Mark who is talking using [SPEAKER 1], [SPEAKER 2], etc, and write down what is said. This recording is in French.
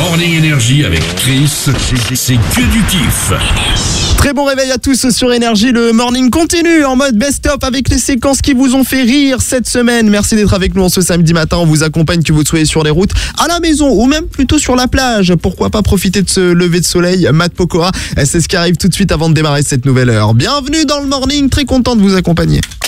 [SPEAKER 1] Morning Énergie avec Chris, c'est que du kiff.
[SPEAKER 2] Très bon réveil à tous sur Énergie, le morning continue en mode best-of avec les séquences qui vous ont fait rire cette semaine. Merci d'être avec nous en ce samedi matin, on vous accompagne que vous soyez sur les routes, à la maison ou même plutôt sur la plage. Pourquoi pas profiter de ce lever de soleil, Matt Pokora, c'est ce qui arrive tout de suite avant de démarrer cette nouvelle heure. Bienvenue dans le morning, très content de vous accompagner.